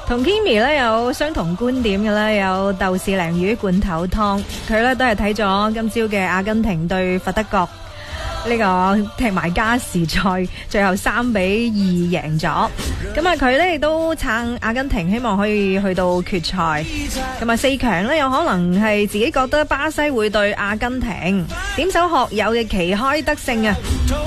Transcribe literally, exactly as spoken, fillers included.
同 Kimi 咧有相同觀點嘅咧，有豆豉鯪魚罐頭湯，佢咧都係睇咗今朝嘅阿根廷對佛得角呢個踢埋加時賽，最後三比二贏咗。咁啊，佢咧亦都撐阿根廷，希望可以去到決賽。咁啊，四強咧有可能係自己覺得巴西會對阿根廷，點首學友嘅旗開得勝啊！